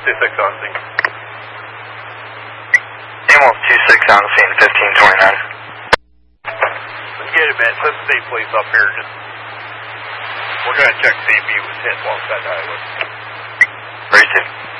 2-6 on scene. Ambulance 2-6 on scene, 1529. Get it, man. Send state police up here. We're going to check see if he was hit alongside the highway. Ready to.